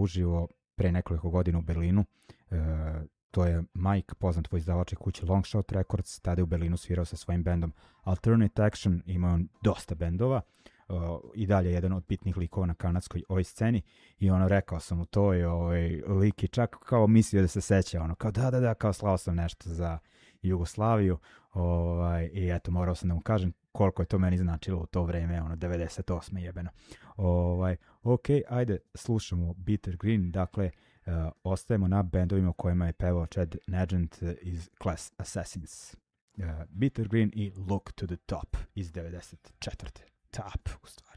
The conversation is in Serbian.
uživo pre nekoliko godina u Berlinu. To je Mike, poznat u izdavačoj kući Longshot Records, tada je u Berlinu svirao sa svojim bendom Alternate Action, imao on dosta bendova, i dalje jedan od bitnih likova na kanadskoj ovoj sceni, i rekao sam mu to, i lik i čak kao mislio da se seća, kao da, kao slao sam nešto za Jugoslaviju, i eto, morao sam da mu kažem koliko je to meni značilo u to vreme, 98. jebeno. Ok, ajde, slušamo Bitter Green, dakle, ostajemo na bendovima u kojima je pevao Chad Nugent iz Class Assassins. Bitter Green i Look to the Top iz 94. Top, u stvari.